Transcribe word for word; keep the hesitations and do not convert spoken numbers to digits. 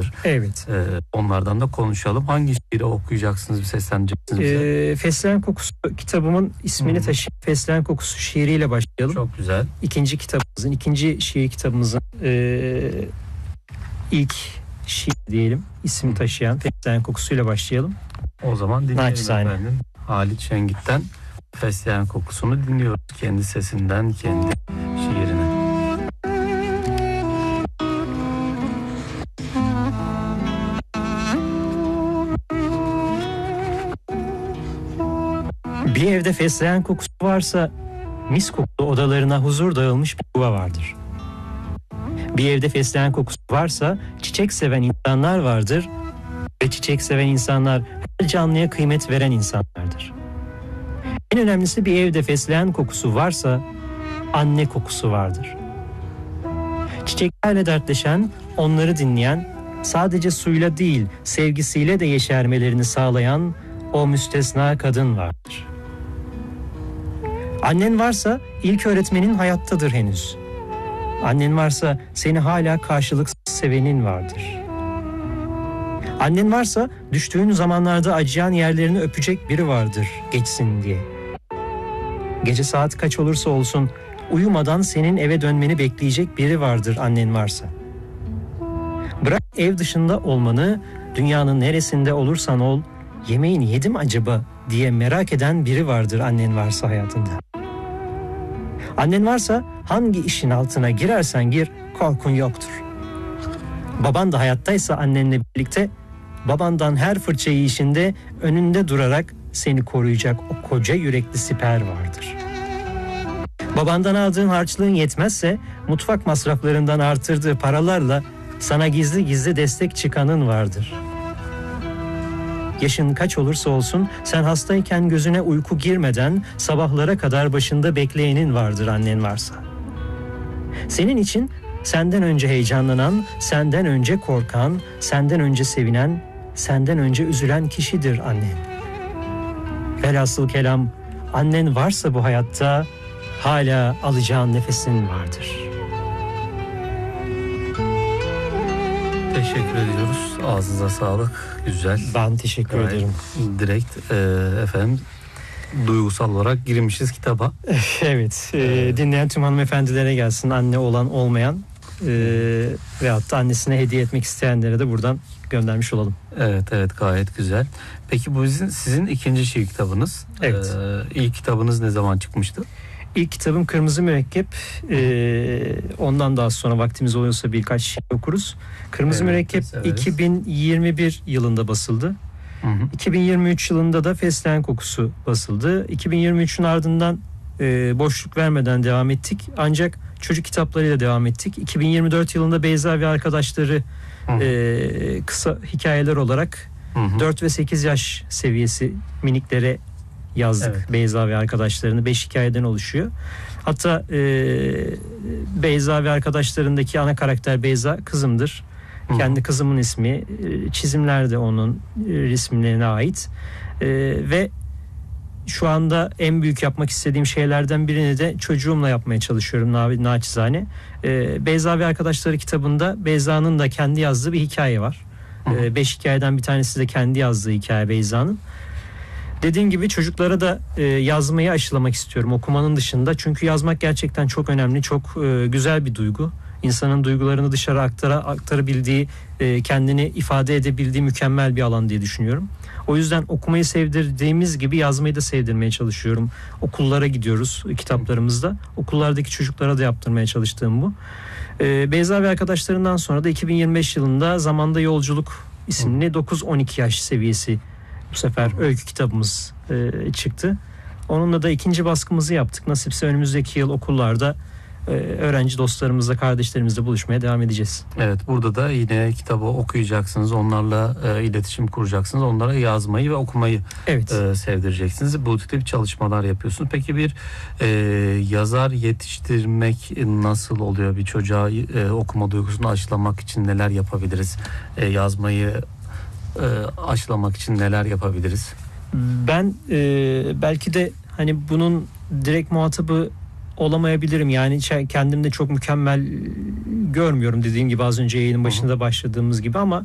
vardır. Evet. Ee, onlardan da konuşalım. Hangi şiiri okuyacaksınız, sesleneceksiniz bize? Ee, Fesleğen Kokusu kitabımın ismini Hı-hı. taşıyan Fesleğen Kokusu şiiriyle başlayalım. Çok güzel. İkinci kitabımızın, ikinci şiir kitabımızın e, ilk şiir diyelim, ismi taşıyan Fesleğen Kokusu'yla başlayalım. O zaman dinleyelim Naçizane. efendim. Halit Şengit'ten Fesleğen Kokusu'nu dinliyoruz. Kendi sesinden, kendi şiirine. Bir evde fesleğen kokusu varsa mis kokulu odalarına huzur dağılmış bir yuva vardır. Bir evde fesleğen kokusu varsa çiçek seven insanlar vardır ve çiçek seven insanlar her canlıya kıymet veren insanlardır. En önemlisi bir evde fesleğen kokusu varsa anne kokusu vardır. Çiçeklerle dertleşen, onları dinleyen, sadece suyla değil sevgisiyle de yeşermelerini sağlayan o müstesna kadın vardır. Annen varsa ilk öğretmenin hayattadır henüz. Annen varsa seni hala karşılıksız sevenin vardır. Annen varsa düştüğün zamanlarda acıyan yerlerini öpecek biri vardır geçsin diye. Gece saat kaç olursa olsun uyumadan senin eve dönmeni bekleyecek biri vardır annen varsa. Bırak ev dışında olmanı, dünyanın neresinde olursan ol, yemeğini yedim acaba diye merak eden biri vardır annen varsa hayatında. Annen varsa hangi işin altına girersen gir korkun yoktur. Baban da hayattaysa annenle birlikte babandan her fırça yiyişinde önünde durarak seni koruyacak o koca yürekli siper vardır. Babandan aldığın harçlığın yetmezse mutfak masraflarından artırdığı paralarla sana gizli gizli destek çıkanın vardır. Yaşın kaç olursa olsun sen hastayken gözüne uyku girmeden sabahlara kadar başında bekleyenin vardır annen varsa. Senin için senden önce heyecanlanan, senden önce korkan, senden önce sevinen, senden önce üzülen kişidir annen. Velhasıl kelam, annen varsa bu hayatta hala alacağın nefesin vardır. Teşekkür ediyoruz. Ağzınıza sağlık. Güzel. Ben teşekkür Gayet ederim. Direkt e, efendim duygusal olarak girmişiz kitaba. Evet. E, dinleyen tüm hanımefendilere gelsin. Anne olan olmayan e, veyahut da annesine hediye etmek isteyenlere de buradan göndermiş olalım. Evet evet gayet güzel. Peki bu sizin, sizin ikinci şiir kitabınız. Evet. Ee, ilk kitabınız ne zaman çıkmıştı? İlk kitabım Kırmızı Mürekkep. Ee, ondan daha sonra vaktimiz oluyorsa birkaç şey okuruz. Kırmızı Evet, Mürekkep severiz. iki bin yirmi bir yılında basıldı. Hı hı. iki bin yirmi üç yılında da Fesleğen Kokusu basıldı. iki bin yirmi üçün ardından e, boşluk vermeden devam ettik. Ancak çocuk kitaplarıyla devam ettik. iki bin yirmi dört yılında Beyza ve Arkadaşları e, kısa hikayeler olarak Hı hı. dört ve sekiz yaş seviyesi miniklere yazdık. Evet. Beyza ve Arkadaşlarını beş hikayeden oluşuyor. Hatta e, Beyza ve Arkadaşlarındaki ana karakter Beyza kızımdır. Hı. Kendi kızımın ismi. E, çizimler de onun e, resimlerine ait. E, ve şu anda en büyük yapmak istediğim şeylerden birini de çocuğumla yapmaya çalışıyorum na- naçizane. E, Beyza ve Arkadaşları kitabında Beyza'nın da kendi yazdığı bir hikaye var. Hı. E, beş hikayeden bir tanesi de kendi yazdığı hikaye Beyza'nın. Dediğim gibi çocuklara da e, yazmayı aşılamak istiyorum okumanın dışında. Çünkü yazmak gerçekten çok önemli, çok e, güzel bir duygu. İnsanın duygularını dışarı aktara, aktarabildiği, e, kendini ifade edebildiği mükemmel bir alan diye düşünüyorum. O yüzden okumayı sevdirdiğimiz gibi yazmayı da sevdirmeye çalışıyorum. Okullara gidiyoruz kitaplarımızda. Okullardaki çocuklara da yaptırmaya çalıştığım bu. E, Beyza ve Arkadaşlarından sonra da iki bin yirmi beş yılında Zamanda Yolculuk isimli dokuz on iki yaş seviyesi bu sefer öykü kitabımız e, çıktı. Onunla da ikinci baskımızı yaptık. Nasipse önümüzdeki yıl okullarda e, öğrenci dostlarımızla, kardeşlerimizle buluşmaya devam edeceğiz. Evet, burada da yine kitabı okuyacaksınız. Onlarla e, iletişim kuracaksınız. Onlara yazmayı ve okumayı Evet. e, sevdireceksiniz. Bu tip çalışmalar yapıyorsunuz. Peki bir e, yazar yetiştirmek nasıl oluyor? Bir çocuğa e, okuma duygusunu aşılamak için neler yapabiliriz? E, yazmayı e, aşılamak için neler yapabiliriz? Ben e, belki de hani bunun direkt muhatabı olamayabilirim. Yani kendimde çok mükemmel görmüyorum dediğim gibi az önce yayının başında başladığımız gibi ama